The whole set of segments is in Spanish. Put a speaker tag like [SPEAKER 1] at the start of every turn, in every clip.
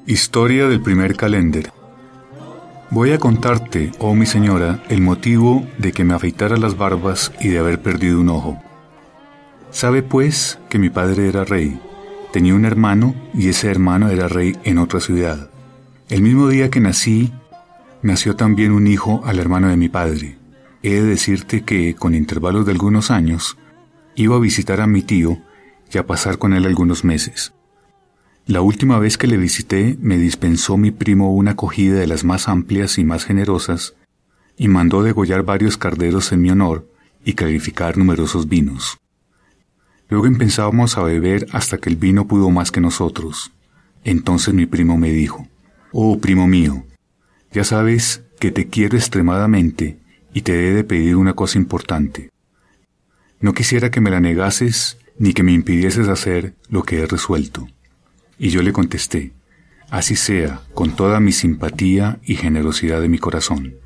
[SPEAKER 1] Historia del primer calender. Voy a contarte, oh mi señora, el motivo de que me afeitara las barbas y de haber perdido un ojo. Sabe pues que mi padre era rey, tenía un hermano y ese hermano era rey en otra ciudad. El mismo día que nací, nació también un hijo al hermano de mi padre. He de decirte que, con intervalos de algunos años, iba a visitar a mi tío y a pasar con él algunos meses. La última vez que le visité me dispensó mi primo una acogida de las más amplias y más generosas, y mandó degollar varios carneros en mi honor y calificar numerosos vinos. Luego empezábamos a beber hasta que el vino pudo más que nosotros. Entonces mi primo me dijo: «Oh, primo mío, ya sabes que te quiero extremadamente y te he de pedir una cosa importante. No quisiera que me la negases ni que me impidieses hacer lo que he resuelto». Y yo le contesté: «Así sea, con toda mi simpatía y generosidad de mi corazón».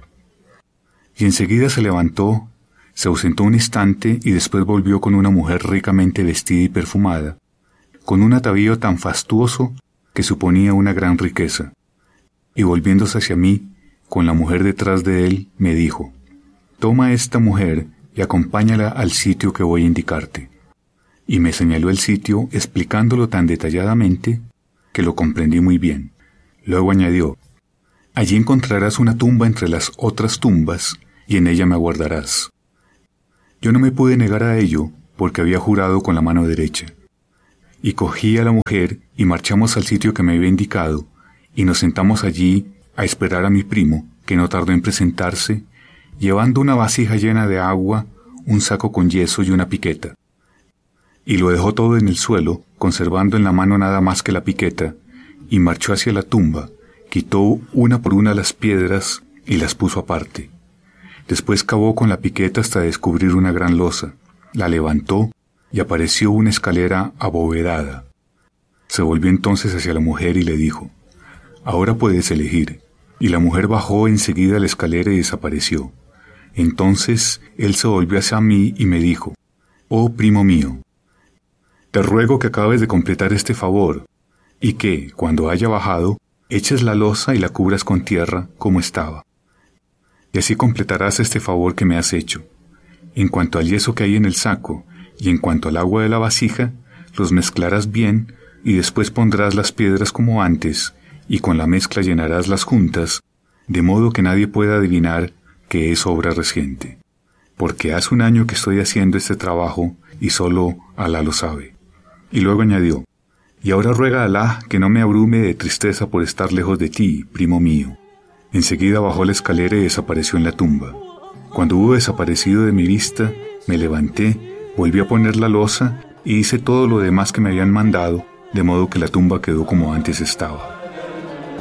[SPEAKER 1] Y enseguida se levantó, se ausentó un instante y después volvió con una mujer ricamente vestida y perfumada, con un atavío tan fastuoso que suponía una gran riqueza. Y volviéndose hacia mí, con la mujer detrás de él, me dijo: «Toma a esta mujer y acompáñala al sitio que voy a indicarte». Y me señaló el sitio explicándolo tan detalladamente que lo comprendí muy bien. Luego añadió: «Allí encontrarás una tumba entre las otras tumbas y en ella me aguardarás». Yo no me pude negar a ello porque había jurado con la mano derecha. Y cogí a la mujer y marchamos al sitio que me había indicado y nos sentamos allí a esperar a mi primo, que no tardó en presentarse, llevando una vasija llena de agua, un saco con yeso y una piqueta. Y lo dejó todo en el suelo, conservando en la mano nada más que la piqueta, y marchó hacia la tumba, quitó una por una las piedras y las puso aparte. Después cavó con la piqueta hasta descubrir una gran losa, la levantó y apareció una escalera abovedada. Se volvió entonces hacia la mujer y le dijo: «Ahora puedes elegir». Y la mujer bajó enseguida la escalera y desapareció. Entonces él se volvió hacia mí y me dijo: «Oh, primo mío, te ruego que acabes de completar este favor, y que, cuando haya bajado, eches la losa y la cubras con tierra como estaba. Y así completarás este favor que me has hecho. En cuanto al yeso que hay en el saco, y en cuanto al agua de la vasija, los mezclarás bien, y después pondrás las piedras como antes, y con la mezcla llenarás las juntas, de modo que nadie pueda adivinar que es obra reciente. Porque hace un año que estoy haciendo este trabajo, y solo Alá lo sabe». Y luego añadió: «Y ahora ruega a Alá que no me abrume de tristeza por estar lejos de ti, primo mío». Enseguida bajó la escalera y desapareció en la tumba. Cuando hubo desaparecido de mi vista, me levanté, volví a poner la losa y hice todo lo demás que me habían mandado, de modo que la tumba quedó como antes estaba.